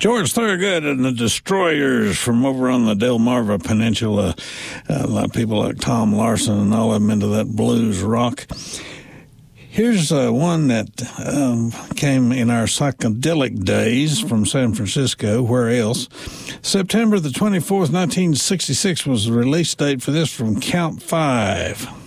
George Thorogood and the Destroyers from over on the Delmarva Peninsula. A lot of people like Tom Larson and all of them into that blues rock. Here's one that came in our psychedelic days from San Francisco. Where else? September the 24th, 1966 was the release date for this from Count 5.